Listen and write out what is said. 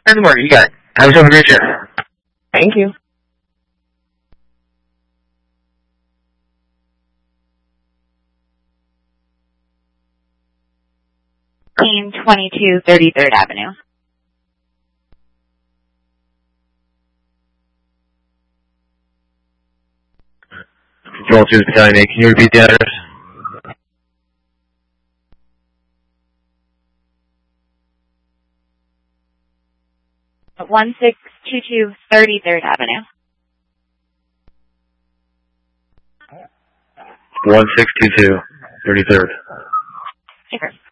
Good morning. You got it. Have yourself a great shift. Thank you. Team 22 33rd Avenue. Control 2 Battalion 8. Can you repeat the address? 1622 33rd Avenue. 1622 33rd. Super.